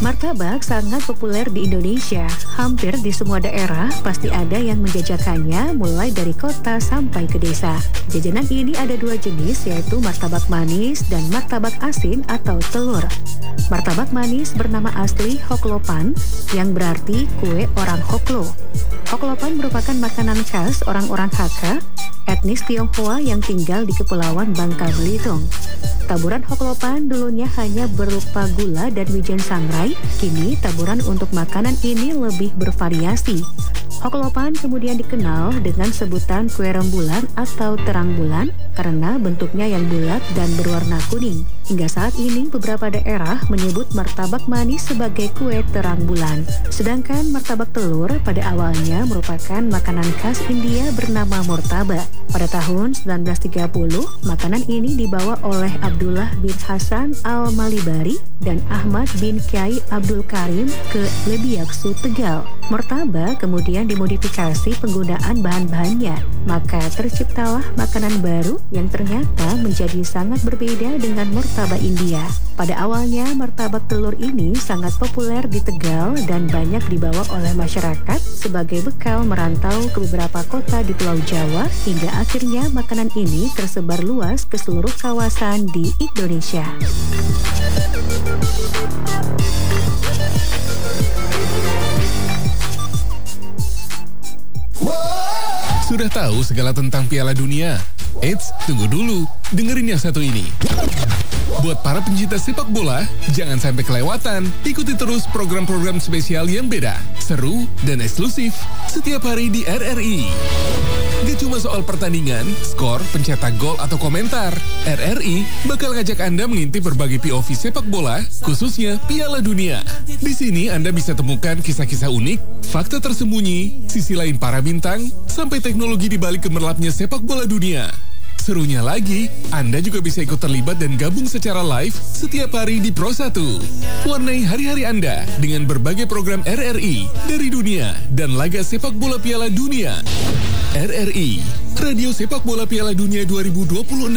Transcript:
Martabak sangat populer di Indonesia. Hampir di semua daerah pasti ada yang menjajakannya mulai dari kota sampai ke desa. Jajanan ini ada dua jenis, yaitu martabak manis dan martabak asin atau telur. Martabak manis bernama asli hoklopan yang berarti kue orang Hoklo. Hoklopan merupakan makanan khas orang-orang Hakka, etnis Tionghoa yang tinggal di Kepulauan Bangka Belitung. Taburan hoklopan dulunya hanya berupa gula dan wijen sangrai, kini taburan untuk makanan ini lebih bervariasi. Hoklopan kemudian dikenal dengan sebutan kue rembulan atau terang bulan karena bentuknya yang bulat dan berwarna kuning. Hingga saat ini beberapa daerah menyebut martabak manis sebagai kue terang bulan. Sedangkan martabak telur pada awalnya merupakan makanan khas India bernama murtaba. Pada tahun 1930, makanan ini dibawa oleh Abdullah bin Hasan al-Malibari dan Ahmad bin Kiai Abdul Karim ke Lebiaksu, Tegal. Murtaba kemudian dimodifikasi penggunaan bahan-bahannya, maka terciptalah makanan baru yang ternyata menjadi sangat berbeda dengan martabak India. Pada awalnya, martabak telur ini sangat populer di Tegal dan banyak dibawa oleh masyarakat sebagai bekal merantau ke beberapa kota di Pulau Jawa, hingga akhirnya makanan ini tersebar luas ke seluruh kawasan di Indonesia. Sudah tahu segala tentang Piala Dunia? Eits, tunggu dulu, dengerin yang satu ini. Buat para pencinta sepak bola, jangan sampai kelewatan. Ikuti terus program-program spesial yang beda, seru, dan eksklusif setiap hari di RRI. Gak cuma soal pertandingan, skor, pencetak gol, atau komentar. RRI bakal ngajak Anda mengintip berbagai POV sepak bola, khususnya Piala Dunia. Di sini Anda bisa temukan kisah-kisah unik, fakta tersembunyi, sisi lain para bintang, sampai teknologi di balik gemerlapnya sepak bola dunia. Serunya lagi, Anda juga bisa ikut terlibat dan gabung secara live setiap hari di Pro 1. Warnai hari-hari Anda dengan berbagai program RRI dari dunia dan laga sepak bola Piala Dunia. RRI, Radio Sepak Bola Piala Dunia 2026